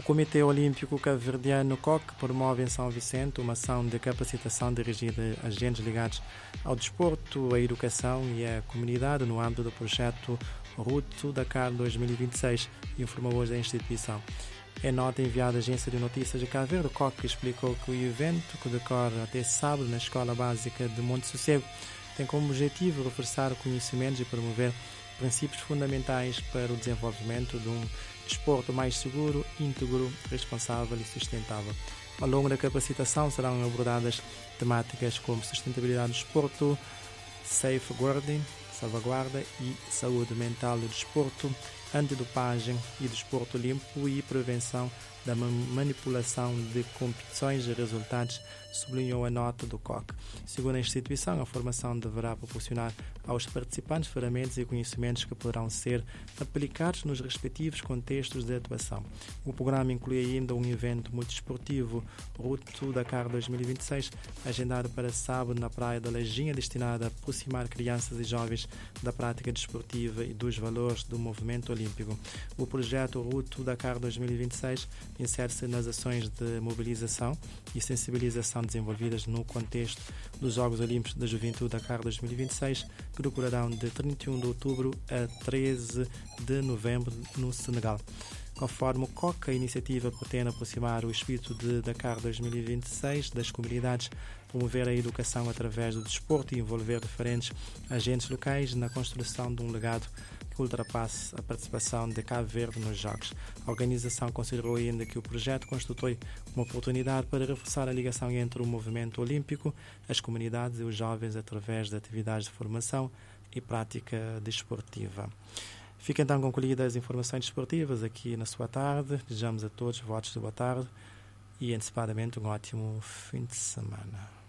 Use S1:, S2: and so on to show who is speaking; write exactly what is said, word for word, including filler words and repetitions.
S1: Comitê Olímpico Cabo-Verdiano C O C promove em São Vicente uma ação de capacitação dirigida a agentes ligados ao desporto, à educação e à comunidade no âmbito do projeto Route Dakar dois mil e vinte e seis, informou hoje a instituição. Em nota enviada à Agência de Notícias de Cabo Verde, o C O C explicou que o evento, que decorre até sábado na Escola Básica de Monte Sossego, tem como objetivo reforçar conhecimentos e promover princípios fundamentais para o desenvolvimento de um desporto mais seguro, íntegro, responsável e sustentável. Ao longo da capacitação serão abordadas temáticas como sustentabilidade do desporto, safeguarding, salvaguarda e saúde mental do desporto, antidopagem e desporto limpo e prevenção da manipulação de competições e resultados, sublinhou a nota do C O C. Segundo a instituição, a formação deverá proporcionar aos participantes ferramentas e conhecimentos que poderão ser aplicados nos respectivos contextos de atuação. O programa inclui ainda um evento multidesportivo, Route Dakar dois mil e vinte e seis, agendado para sábado na Praia da Lajinha, destinado a aproximar crianças e jovens da prática desportiva e dos valores do movimento olímpico. O projeto Route Dakar dois mil e vinte e seis insere-se nas ações de mobilização e sensibilização desenvolvidas no contexto dos Jogos Olímpicos da Juventude Dakar dois mil e vinte e seis, que decorrerão de trinta e um de outubro a treze de novembro no Senegal. Conforme o C O C, a iniciativa pretende aproximar o espírito de Dakar dois mil e vinte e seis das comunidades, promover a educação através do desporto e envolver diferentes agentes locais na construção de um legado que ultrapasse a participação de Cabo Verde nos Jogos. A organização considerou ainda que o projeto constitui uma oportunidade para reforçar a ligação entre o movimento olímpico, as comunidades e os jovens através de atividades de formação e prática desportiva. Fica então concluídas as informações desportivas aqui na sua tarde. Desejamos a todos votos de boa tarde e antecipadamente um ótimo fim de semana.